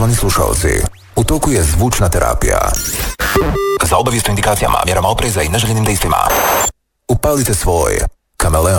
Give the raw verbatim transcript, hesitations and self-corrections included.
Poštovani slušalci, u toku je zvučna terapija. Za obavijest o indikacijama, mjerama opreza i neželjenim dejstvima upalite svoj kameleon